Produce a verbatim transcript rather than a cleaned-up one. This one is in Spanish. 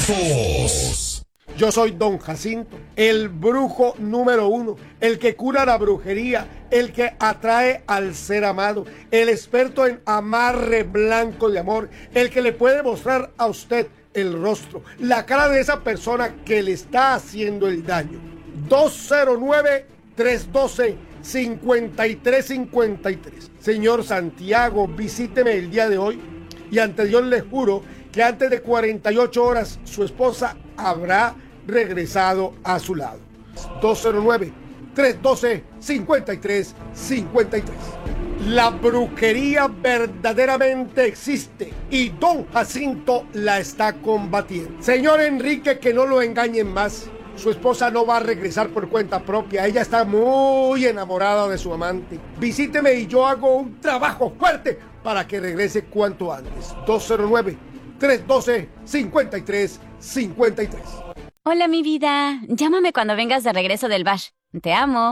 Horóscopos. Yo soy Don Jacinto, el brujo número uno, el que cura la brujería, el que atrae al ser amado, el experto en amarre blanco de amor, el que le puede mostrar a usted el rostro, la cara de esa persona que le está haciendo el daño. dos cero nueve, tres uno dos, cinco tres cinco tres. Señor Santiago, visíteme el día de hoy y ante Dios le juro que antes de cuarenta y ocho horas su esposa habrá regresado a su lado. dos cero nueve, tres uno dos, cinco tres cinco tres. La brujería verdaderamente existe y Don Jacinto la está combatiendo. Señor Enrique, que no lo engañen más. Su esposa no va a regresar por cuenta propia. Ella está muy enamorada de su amante. Visíteme y yo hago un trabajo fuerte para que regrese cuanto antes. dos cero nueve, tres uno dos, cinco tres cinco tres. Hola, mi vida. Llámame cuando vengas de regreso del bash. Te amo.